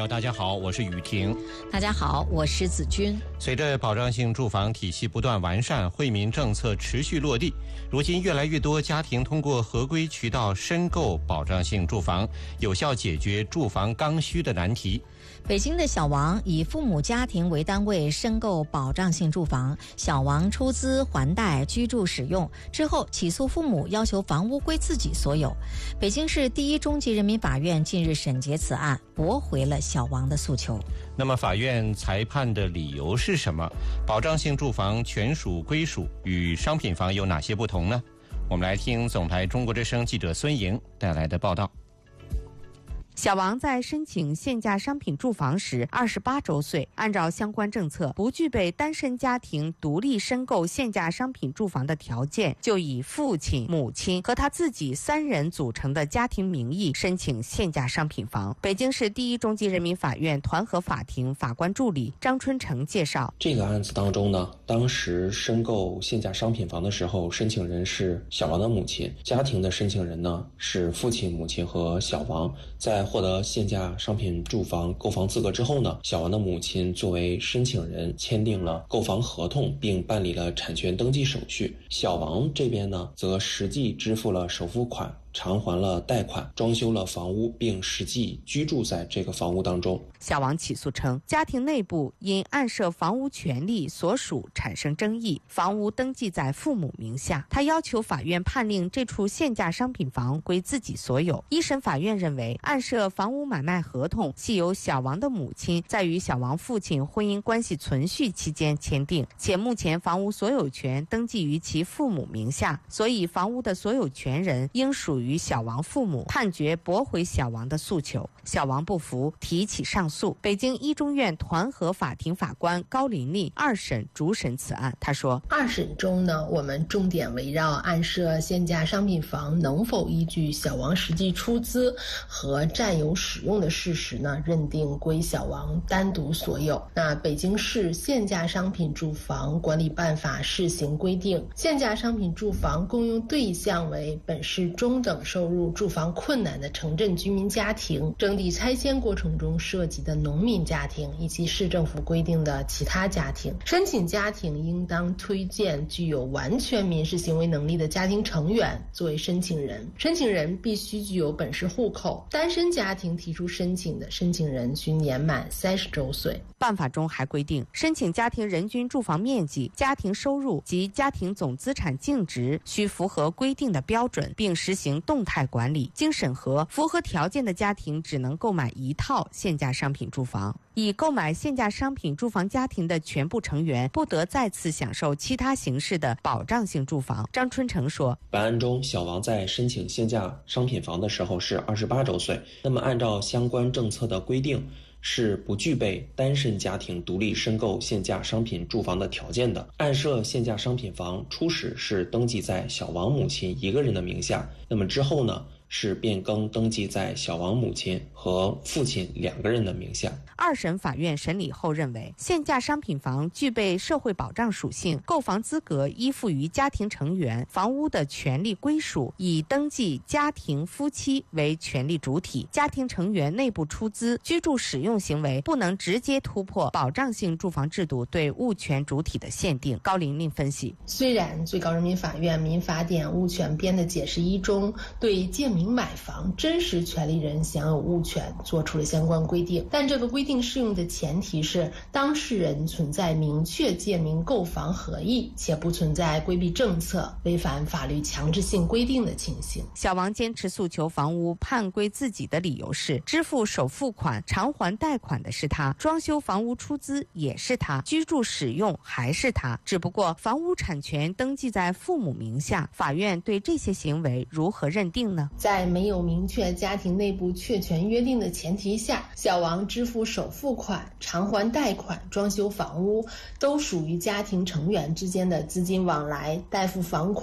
友，大家好，我是雨婷。 大家好，我是子君。 随着保障性住房体系不断完善，惠民政策持续落地，如今越来越多家庭通过合规渠道申购保障性住房，有效解决住房刚需的难题。 北京的小王以父母家庭为单位申购保障性住房，小王出资还贷居住使用之后，起诉父母要求房屋归自己所有。北京市第一中级人民法院近日审结此案，驳回了小王的诉求。 那么法院裁判的理由是什么？保障性住房权属归属与商品房有哪些不同呢？我们来听总台中国之声记者孙莹带来的报道。 小王在申请限价商品住房时28周岁，按照相关政策，不具备单身家庭独立申购限价商品住房的条件，就以父亲、母亲和他自己3人组成的家庭名义申请限价商品房。北京市第一中级人民法院团河法庭法官助理张春成介绍， 这个案子当中呢，当时申购限价商品房的时候，申请人是小王的母亲，家庭的申请人呢是父亲、母亲和小王。在获得限价商品住房购房资格之后呢，小王的母亲作为申请人签订了购房合同，并办理了产权登记手续。小王这边呢，则实际支付了首付款，偿还了贷款，装修了房屋，并实际居住在这个房屋当中。 小王起诉称，家庭内部因案涉房屋权利所属产生争议，房屋登记在父母名下，他要求法院判令这处限价商品房归自己所有。一审法院认为，案涉房屋买卖合同系由小王的母亲在与小王父亲婚姻关系存续期间签订，且目前房屋所有权登记于其父母名下，所以房屋的所有权人应属于小王父母，判决驳回小王的诉求。小王不服，提起上诉。北京一中院团河法庭法官高琳琳2审主审此案，他说 ，2审中呢，我们重点围绕案涉限价商品房能否依据小王实际出资和占有使用的事实呢，认定归小王单独所有。那北京市限价商品住房管理办法试行规定，限价商品住房共用对象为本市中等收入住房困难的城镇居民家庭，征地拆迁过程中涉及的农民家庭以及市政府规定的其他家庭。申请家庭应当推荐具有完全民事行为能力的家庭成员作为申请人，申请人必须具有本市户口。单身家庭提出申请的申请人需年满30周岁。 办法中还规定，申请家庭人均住房面积、家庭收入及家庭总资产净值需符合规定的标准，并实行动态管理。经审核，符合条件的家庭只能购买1套限价商品住房。已购买限价商品住房家庭的全部成员不得再次享受其他形式的保障性住房。张春成说， 本案中小王在申请限价商品房的时候是28周岁，那么按照相关政策的规定，是不具备单身家庭独立申购限价商品住房的条件的。案涉限价商品房初始是登记在小王母亲一个人的名下，那么之后呢，是变更登记在小王母亲和父亲2个人的名下。 2审法院审理后认为，限价商品房具备社会保障属性，购房资格依附于家庭成员，房屋的权利归属以登记家庭夫妻为权利主体，家庭成员内部出资居住使用行为不能直接突破保障性住房制度对物权主体的限定。高琳琳分析， 虽然最高人民法院民法典物权编的解释1中对建明买房真实权利人享有物权做出了相关规定，但这个规定适用的前提是当事人存在明确建明购房合意，且不存在规避政策、违反法律强制性规定的情形。 小王坚持诉求房屋判归自己的理由是，支付首付款、偿还贷款的是他，装修房屋出资也是他，居住使用还是他，只不过房屋产权登记在父母名下。法院对这些行为如何认定呢？ 在没有明确家庭内部确权约定的前提下，小王支付首付款、偿还贷款、装修房屋都属于家庭成员之间的资金往来，代付房款、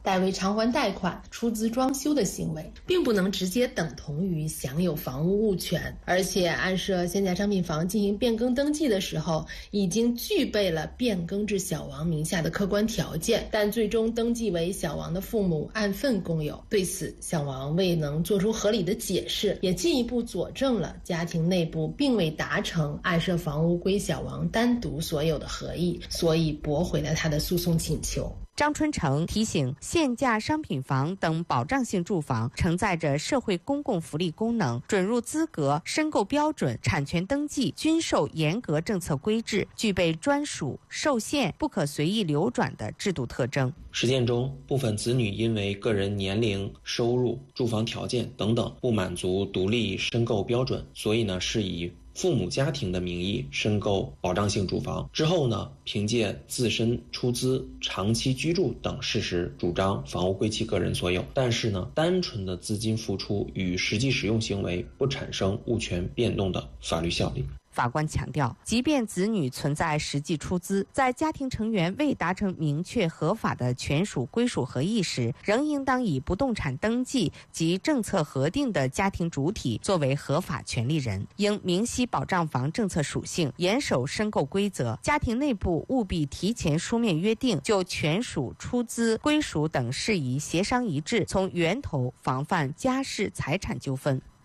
代为偿还贷款、出资装修的行为，并不能直接等同于享有房屋物权。而且案涉限价商品房进行变更登记的时候，已经具备了变更至小王名下的客观条件，但最终登记为小王的父母按份共有。对此，小王未能做出合理的解释，也进一步佐证了家庭内部并未达成案涉房屋归小王单独所有的合意，所以驳回了他的诉讼请求。 张春成提醒，限价商品房等保障性住房承载着社会公共福利功能，准入资格、申购标准、产权登记均受严格政策规制，具备专属、受限、不可随意流转的制度特征。 实践中，部分子女因为个人年龄、收入、住房条件等等不满足独立申购标准，所以是以父母家庭的名义申购保障性住房，之后凭借自身出资、长期居住等事实主张房屋归其个人所有，但是单纯的资金付出与实际使用行为不产生物权变动的法律效力。 法官强调，即便子女存在实际出资，在家庭成员未达成明确合法的权属归属合意时，仍应当以不动产登记及政策核定的家庭主体作为合法权利人，应明晰保障房政策属性，严守申购规则，家庭内部务必提前书面约定，就权属、出资、归属等事宜协商一致，从源头防范家事财产纠纷。